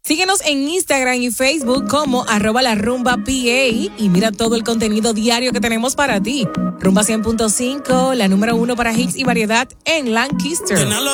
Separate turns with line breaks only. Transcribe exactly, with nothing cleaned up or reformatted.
Síguenos en Instagram y Facebook como arroba la rumba P A y mira todo el contenido diario que tenemos para ti. Rumba cien punto cinco, la número uno para hits y variedad en Lancaster.